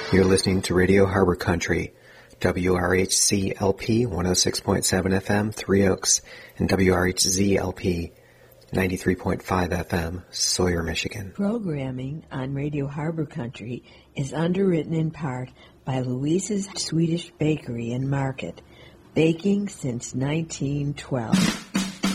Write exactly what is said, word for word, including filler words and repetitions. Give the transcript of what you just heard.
You're listening to Radio Harbor Country, W R H C L P one oh six point seven F M, Three Oaks, and W R H Z L P ninety-three point five F M, Sawyer, Michigan. Programming on Radio Harbor Country is underwritten in part by Louise's Swedish Bakery and Market, baking since nineteen twelve.